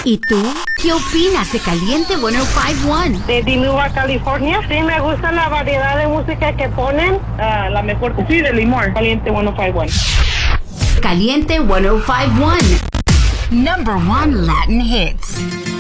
¿Y tú? ¿Qué opinas de Caliente 105.1? De Dinuba, California. Sí, me gusta la variedad de música que ponen. La mejor, sí, de Limor. Caliente 105.1. Caliente 105.1. Number 1 Latin hits.